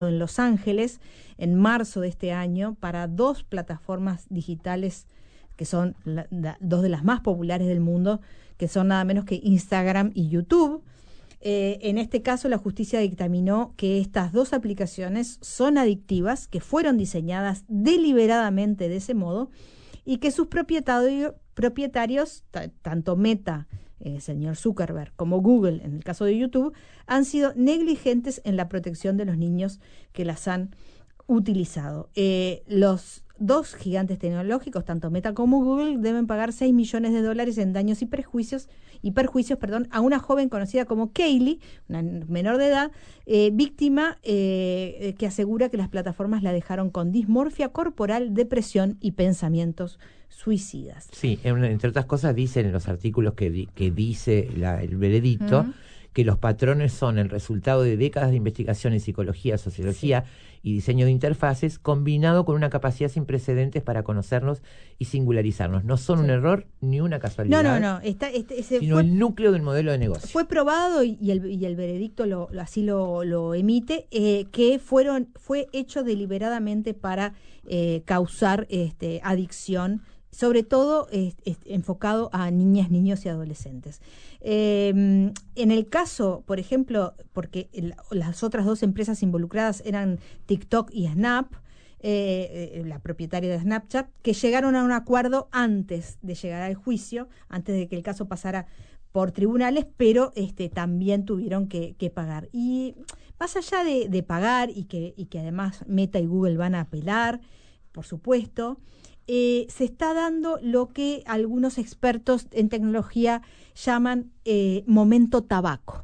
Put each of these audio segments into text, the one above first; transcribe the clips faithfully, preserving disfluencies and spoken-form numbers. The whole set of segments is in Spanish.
en Los Ángeles en marzo de este año para dos plataformas digitales que son la, la, dos de las más populares del mundo, que son nada menos que Instagram y YouTube. Eh, en este caso, la justicia dictaminó que estas dos aplicaciones son adictivas, que fueron diseñadas deliberadamente de ese modo y que sus propietarios, propietarios t- tanto Meta, el eh, señor Zuckerberg, como Google, en el caso de YouTube, han sido negligentes en la protección de los niños que las han utilizado. Eh, los dos gigantes tecnológicos, tanto Meta como Google, deben pagar seis millones de dólares en daños y perjuicios, y perjuicios perdón, a una joven conocida como Kaylee, una menor de edad, eh, víctima eh, que asegura que las plataformas la dejaron con dismorfia corporal, depresión y pensamientos suicidas. Sí, entre otras cosas dicen en los artículos que, di, que dice la, el veredicto, uh-huh, que los patrones son el resultado de décadas de investigación en psicología, sociología, sí, y diseño de interfaces, combinado con una capacidad sin precedentes para conocernos y singularizarnos. No son sí. un error ni una casualidad. No, no, no. Está, este, ese sino fue, el núcleo del modelo de negocio. Fue probado y, y, el, y el veredicto lo, lo, así lo, lo emite, eh, que fueron fue hecho deliberadamente para eh, causar este, adicción, sobre todo eh, eh, enfocado a niñas, niños y adolescentes. Eh, en el caso, por ejemplo, porque el, las otras dos empresas involucradas eran TikTok y Snap, eh, eh, la propietaria de Snapchat, que llegaron a un acuerdo antes de llegar al juicio, antes de que el caso pasara por tribunales, pero este, también tuvieron que, que pagar. Y más allá de, de pagar y que, y que además Meta y Google van a apelar, por supuesto, Eh, se está dando lo que algunos expertos en tecnología llaman eh, momento tabaco.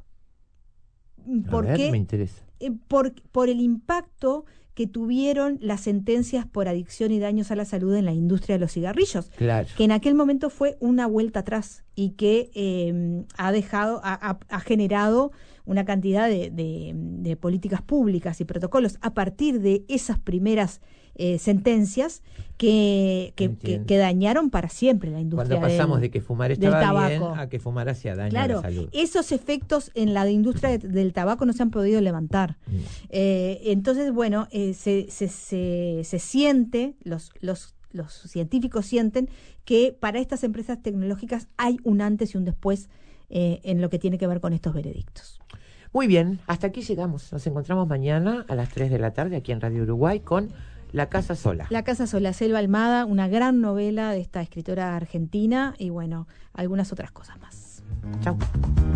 ¿Por A ver, qué? Me interesa. Eh, por, por el impacto que tuvieron las sentencias por adicción y daños a la salud en la industria de los cigarrillos, claro, que en aquel momento fue una vuelta atrás y que eh, ha dejado, ha, ha generado una cantidad de, de, de políticas públicas y protocolos a partir de esas primeras eh, sentencias que, que, que, que dañaron para siempre la industria. Cuando pasamos del, de que fumar estaba bien a que fumar hacía daño claro, a la salud. Esos efectos en la industria de, del tabaco no se han podido levantar. Mm. Eh, entonces, bueno, eh, se, se, se, se siente, los, los, los científicos sienten que para estas empresas tecnológicas hay un antes y un después eh, en lo que tiene que ver con estos veredictos. Muy bien, hasta aquí llegamos. Nos encontramos mañana a las tres de la tarde aquí en Radio Uruguay con La Casa Sola. La Casa Sola, Selva Almada, una gran novela de esta escritora argentina y bueno, algunas otras cosas más. Chau.